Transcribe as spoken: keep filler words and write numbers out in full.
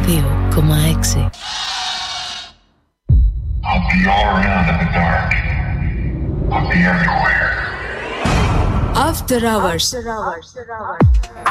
δύο κόμμα έξι. I'll be all around in the dark. I'll be everywhere. After Hours. After hours.